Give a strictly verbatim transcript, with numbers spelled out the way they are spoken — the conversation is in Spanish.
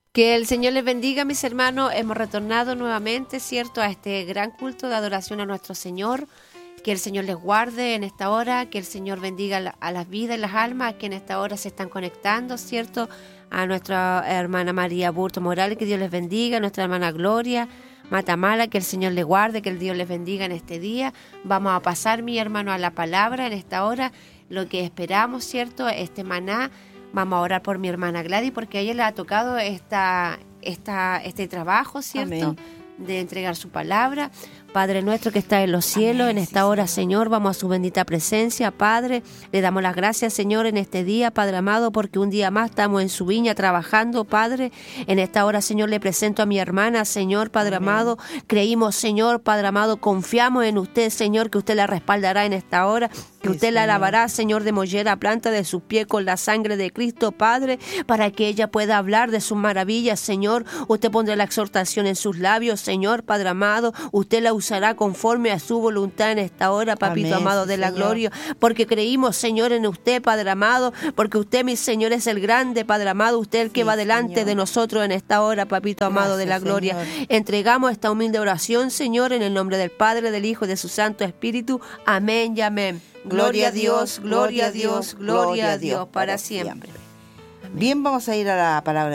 Que el Señor les bendiga, mis hermanos. Hemos retornado nuevamente, ¿cierto?, a este gran culto de adoración a nuestro Señor. Que el Señor les guarde en esta hora, que el Señor bendiga a las vidas y las almas que en esta hora se están conectando, ¿cierto? A nuestra hermana María Burto Morales, que Dios les bendiga, a nuestra hermana Gloria Matamala, que el Señor les guarde, que el Dios les bendiga en este día. Vamos a pasar, mi hermano, a la palabra en esta hora, lo que esperamos, ¿cierto?, este maná. Vamos a orar por mi hermana Gladys, porque a ella le ha tocado esta, esta, este trabajo, ¿cierto?, Amén, de entregar su palabra. Padre nuestro que está en los cielos, Amén, en esta sí, hora, Señor, vamos a su bendita presencia, Padre. Le damos las gracias, Señor, en este día, Padre amado, porque un día más estamos en su viña trabajando, Padre. En esta hora, Señor, le presento a mi hermana, Señor, Padre Amén. amado. Creímos, Señor, Padre amado, confiamos en usted, Señor, que usted la respaldará en esta hora, que sí, usted Señor. la lavará, Señor, de mollera a planta de sus pies con la sangre de Cristo, Padre, para que ella pueda hablar de sus maravillas, Señor. Usted pondrá la exhortación en sus labios, Señor, Padre amado. Usted la usará conforme a su voluntad en esta hora, papito Amén, amado de sí, la Señor. gloria, porque creímos, Señor, en usted, Padre amado, porque usted, mi Señor, es el grande, Padre amado, usted el que sí, va delante Señor. de nosotros en esta hora, papito Gracias, amado de la gloria. Señor. Entregamos esta humilde oración, Señor, en el nombre del Padre, del Hijo y de su Santo Espíritu. Amén y amén. Gloria a Dios, gloria a Dios, gloria a Dios, para siempre. Bien, vamos a ir a la palabra